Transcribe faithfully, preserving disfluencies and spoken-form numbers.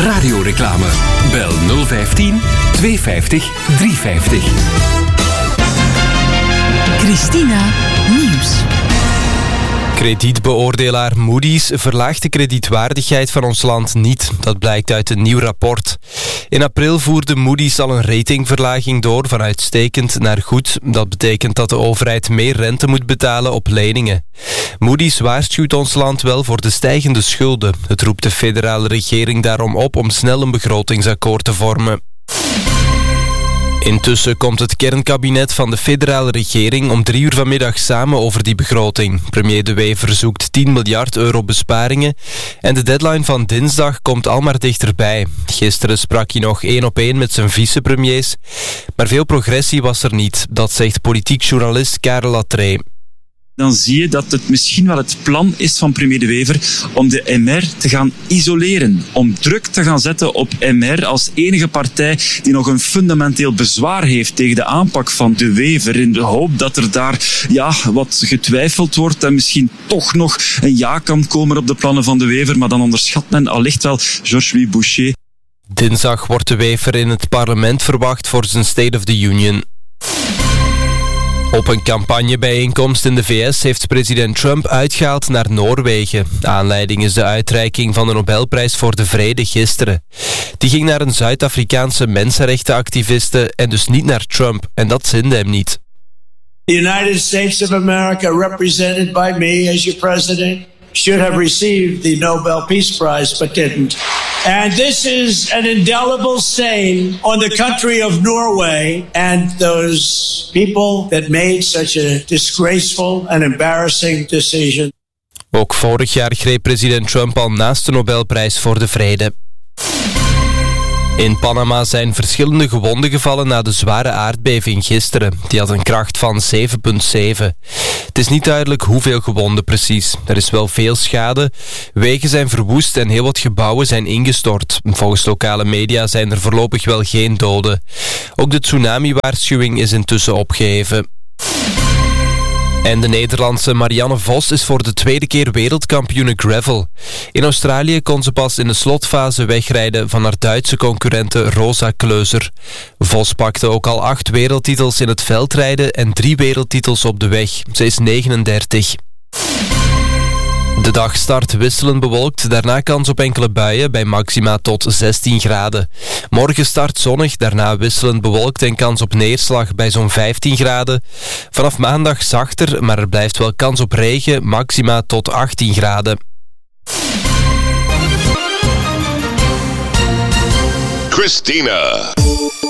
Radioreclame. Bel nul vijftien tweehonderdvijftig driehonderdvijftig. Christina Nieuws. Kredietbeoordelaar Moody's verlaagt de kredietwaardigheid van ons land niet. Dat blijkt uit een nieuw rapport. In april voerde Moody's al een ratingverlaging door van uitstekend naar goed. Dat betekent dat de overheid meer rente moet betalen op leningen. Moody's waarschuwt ons land wel voor de stijgende schulden. Het roept de federale regering daarom op om snel een begrotingsakkoord te vormen. Intussen komt het kernkabinet van de federale regering om drie uur vanmiddag samen over die begroting. Premier De Wever zoekt tien miljard euro besparingen en de deadline van dinsdag komt al maar dichterbij. Gisteren sprak hij nog één op één met zijn vicepremiers, maar veel progressie was er niet. Dat zegt politiek journalist Karel Lattré. Dan zie je dat het misschien wel het plan is van premier De Wever om de M R te gaan isoleren. Om druk te gaan zetten op M R als enige partij die nog een fundamenteel bezwaar heeft tegen de aanpak van De Wever. In de hoop dat er daar ja, wat getwijfeld wordt en misschien toch nog een ja kan komen op de plannen van De Wever. Maar dan onderschat men allicht wel Georges-Louis Boucher. Dinsdag wordt De Wever in het parlement verwacht voor zijn State of the Union. Op een campagnebijeenkomst in de V S heeft president Trump uitgehaald naar Noorwegen. De aanleiding is de uitreiking van de Nobelprijs voor de Vrede gisteren. Die ging naar een Zuid-Afrikaanse mensenrechtenactiviste en dus niet naar Trump. En dat zinde hem niet. The United States of America, represented by me as your president, should have received the Nobel Peace Prize, but didn't. And this is an indelible stain on the country of Norway and those people that made such a disgraceful and embarrassing decision. Ook vorig jaar greep president Trump al naast de Nobelprijs voor de Vrede. In Panama zijn verschillende gewonden gevallen na de zware aardbeving gisteren. Die had een kracht van zeven komma zeven. Het is niet duidelijk hoeveel gewonden precies. Er is wel veel schade. Wegen zijn verwoest en heel wat gebouwen zijn ingestort. Volgens lokale media zijn er voorlopig wel geen doden. Ook de tsunami-waarschuwing is intussen opgeheven. En de Nederlandse Marianne Vos is voor de tweede keer wereldkampioene gravel. In Australië kon ze pas in de slotfase wegrijden van haar Duitse concurrente Rosa Kleuser. Vos pakte ook al acht wereldtitels in het veldrijden en drie wereldtitels op de weg. Ze is negenendertig. De dag start wisselend bewolkt, daarna kans op enkele buien bij maxima tot zestien graden. Morgen start zonnig, daarna wisselend bewolkt en kans op neerslag bij zo'n vijftien graden. Vanaf maandag zachter, maar er blijft wel kans op regen, maxima tot achttien graden. Christina.